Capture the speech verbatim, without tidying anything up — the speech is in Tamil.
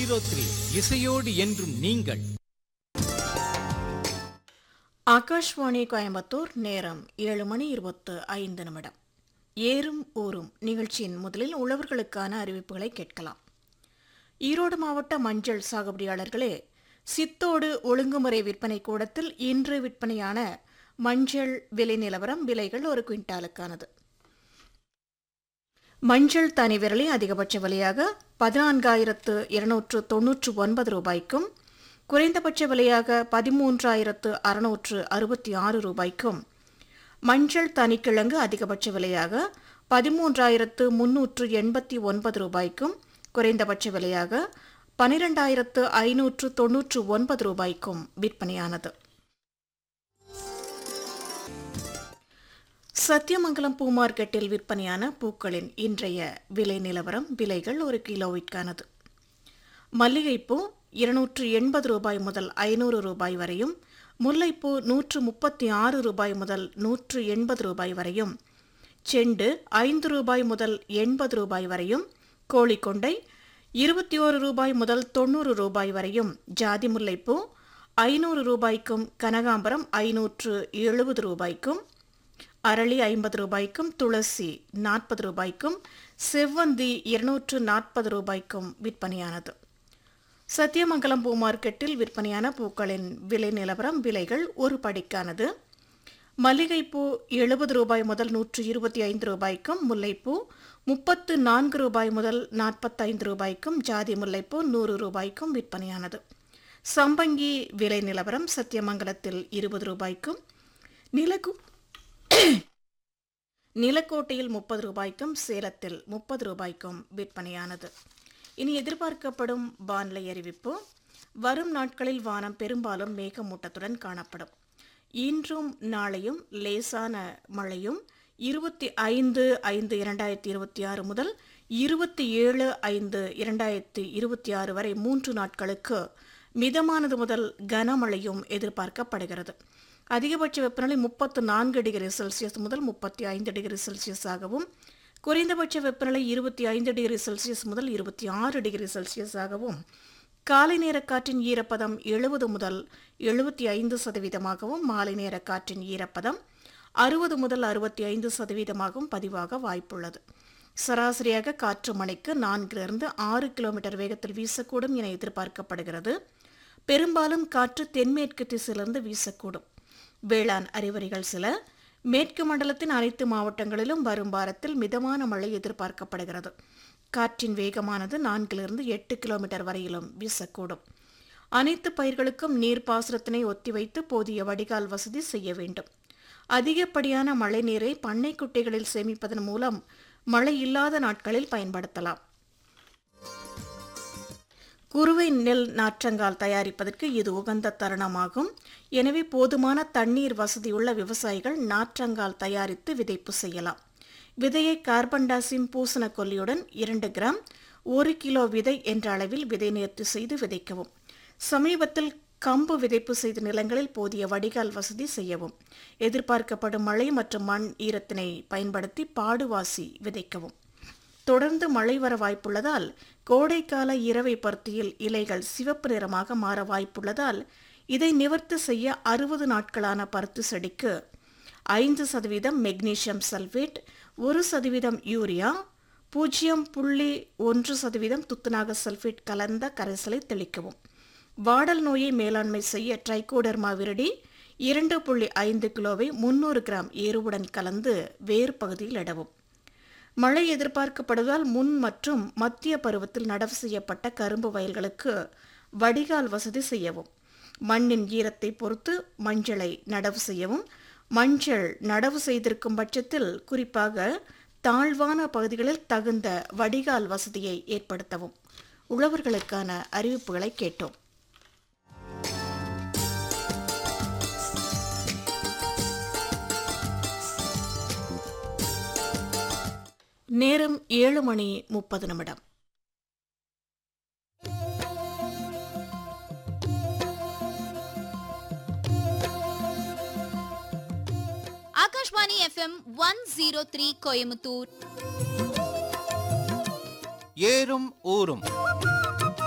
ஜீரோ த்ரீ இசையோடு என்றும் நீங்கள். ஆகாஷ்வாணி கோயம்புத்தூர். நேரம் ஏழு மணி இருபத்து ஐந்து நிமிடம். ஏறும் ஊரும் நிகழ்ச்சியின் முதலில் உழவர்களுக்கான அறிவிப்புகளை கேட்கலாம். ஈரோடு மாவட்ட மஞ்சள் சாகுபடியாளர்களே, சித்தோடு ஒழுங்குமுறை விற்பனை கூடத்தில் இன்று விற்பனையான மஞ்சள் விலை நிலவரம். விலைகள் ஒரு குவிண்டாலுக்கானது. மஞ்சள் தனி விரலி அதிகபட்ச விலையாக பதினான்காயிரத்து இருநூற்று தொன்னூற்று ஒன்பது ரூபாய்க்கும், குறைந்தபட்ச விலையாக பதிமூன்றாயிரத்து அறுநூற்று அறுபத்தி ஆறு ரூபாய்க்கும், மஞ்சள் தனிக்கிழங்கு அதிகபட்ச விலையாக பதிமூன்றாயிரத்து முன்னூற்று எண்பத்தி ஒன்பது ரூபாய்க்கும், குறைந்தபட்ச விலையாக பனிரெண்டாயிரத்து ஐநூற்று தொன்னூற்று ஒன்பது ரூபாய்க்கும் விற்பனையானது. சத்தியமங்கலம் பூ மார்க்கெட்டில் விற்பனையான பூக்களின் இன்றைய விலை நிலவரம். விலைகள் ஒரு கிலோவிற்கானது. மல்லிகைப்பூ இருநூற்று எண்பது ரூபாய் முதல் ஐநூறு ரூபாய் வரையும், முல்லைப்பூ நூற்று முப்பத்தி ஆறு ரூபாய் முதல் நூற்று எண்பது ரூபாய் வரையும், செண்டு ஐந்து ரூபாய் முதல் எண்பது ரூபாய் வரையும், கோழிக்கொண்டை இருபத்தி ஓரு ரூபாய் முதல் தொண்ணூறு ரூபாய் வரையும், ஜாதி முல்லைப்பூ ஐநூறு ரூபாய்க்கும், கனகாம்பரம் ஐநூற்று எழுபது ரூபாய்க்கும், அரளி ஐம்பது ரூபாய்க்கும், துளசி நாற்பது ரூபாய்க்கும், செவ்வந்தி இருநூற்று நாற்பது ரூபாய்க்கும் விற்பனையானது. சத்தியமங்கலம் பூ மார்க்கெட்டில் விற்பனையான பூக்களின் விலை நிலவரம். விலைகள் ஒரு படிக்கானது. மல்லிகைப்பூ எழுபது ரூபாய் முதல் நூற்று இருபத்தி ஐந்து ரூபாய்க்கும், முல்லைப்பூ முப்பத்து நான்கு ரூபாய் முதல் நாற்பத்தைந்து ரூபாய்க்கும், ஜாதி முல்லைப்பூ நூறு ரூபாய்க்கும் விற்பனையானது. சம்பங்கி விலை நிலவரம். சத்தியமங்கலத்தில் இருபது ரூபாய்க்கும், நிலக்கு நிலக்கோட்டையில் முப்பது ரூபாய்க்கும், சேலத்தில் முப்பது ரூபாய்க்கும் விற்பனையானது. இனி எதிர்பார்க்கப்படும் வானிலை அறிவிப்பு. வரும் நாட்களில் வானம் பெரும்பாலும் மேகமூட்டத்துடன் காணப்படும். இன்றும் நாளையும் லேசான மழையும், இருபத்தி ஐந்து ஐந்து இரண்டாயிரத்தி இருபத்தி ஆறு முதல் இருபத்தி ஏழு ஐந்து இரண்டாயிரத்தி இருபத்தி ஆறு வரை மூன்று நாட்களுக்கு மிதமானது முதல் கனமழையும் எதிர்பார்க்கப்படுகிறது. அதிகபட்ச வெப்பநிலை முப்பத்து நான்கு டிகிரி செல்சியஸ் முதல் முப்பத்தி ஐந்து டிகிரி செல்சியஸாகவும், குறைந்தபட்ச வெப்பநிலை இருபத்தி ஐந்து டிகிரி செல்சியஸ் முதல் இருபத்தி ஆறு டிகிரி செல்சியஸாகவும், காலை நேர காற்றின் ஈரப்பதம் எழுபது முதல் எழுபத்தி ஐந்து சதவீதமாகவும், மாலை நேர காற்றின் ஈரப்பதம் அறுபது முதல் அறுபத்தி ஐந்து சதவீதமாகவும் பதிவாக வாய்ப்புள்ளது. சராசரியாக காற்று மணிக்கு நான்கிலிருந்து ஆறு கிலோமீட்டர் வேகத்தில் வீசக்கூடும் என எதிர்பார்க்கப்படுகிறது. பெரும்பாலும் காற்று தென்மேற்கு திசையிலிருந்து வீசக்கூடும். வேளாண் அறிவுரைகள் சில. மேற்கு மண்டலத்தின் அனைத்து மாவட்டங்களிலும் வரும் வாரத்தில் மிதமான மழை எதிர்பார்க்கப்படுகிறது. காற்றின் வேகமானது நான்கிலிருந்து எட்டு கிலோமீட்டர் வரையிலும் வீசக்கூடும். அனைத்து பயிர்களுக்கும் நீர்ப்பாசனத்தினை ஒத்திவைத்து போதிய வடிகால் வசதி செய்ய வேண்டும். அதிகப்படியான மழை நீரை பண்ணை குட்டைகளில் சேமிப்பதன் மூலம் மழை இல்லாத நாட்களில் பயன்படுத்தலாம். குறுவை நெல் நாற்றங்கால் தயாரிப்பதற்கு இது உகந்த தருணமாகும். எனவே போதுமான தண்ணீர் வசதியுள்ள விவசாயிகள் நாற்றங்கால் தயாரித்து விதைப்பு செய்யலாம். விதையை கார்பன்டாசிம் பூசண கொல்லியுடன் இரண்டு கிராம் ஒரு கிலோ விதை என்ற அளவில் விதை நேர்த்தி செய்து விதைக்கவும். சமீபத்தில் கம்பு விதைப்பு செய்த நிலங்களில் போதிய வடிகால் வசதி செய்யவும். எதிர்பார்க்கப்படும் மழை மற்றும் மண் ஈரத்தினை பயன்படுத்தி பாடுவாசி விதைக்கவும். தொடர்ந்து மழை வர வாய்ப்புள்ளதால் கோடைக்கால இரவை பருத்தியில் இலைகள் சிவப்பு நிறமாக மாற வாய்ப்புள்ளதால் இதை நிவர்த்தி செய்ய அறுபது நாட்களான பருத்தி செடிக்கு ஐந்து சதவீதம் மெக்னீசியம் சல்பேட், ஒரு சதவீதம் யூரியா, பூஜ்ஜியம் புள்ளி ஒன்று சதவீதம் துத்தநாக சல்பேட் கலந்த கரைசலை தெளிக்கவும். வாடல் நோயை மேலாண்மை செய்ய ட்ரைகோடர்மா விரடி இரண்டு புள்ளி ஐந்து கிலோவை முன்னூறு கிராம் எருவுடன் கலந்து வேறு பகுதியில் இடவும். மழை எதிர்பார்க்கப்படுவதால் முன் மற்றும் மத்திய பருவத்தில் நடவு செய்யப்பட்ட கரும்பு வயல்களுக்கு வடிகால் வசதி செய்யவும். மண்ணின் ஈரத்தை பொறுத்து மஞ்சளை நடவு செய்யவும். மஞ்சள் நடவு செய்திருக்கும் பட்சத்தில் குறிப்பாக தாழ்வான பகுதிகளில் தகுந்த வடிகால் வசதியை ஏற்படுத்தவும். உழவர்களுக்கான அறிவிப்புகளை கேட்டோம். நேரம் ஏழு மணி முப்பது நிமிடம். Akashvani FM one zero three Coimbatore. ஏறும் ஊரும்.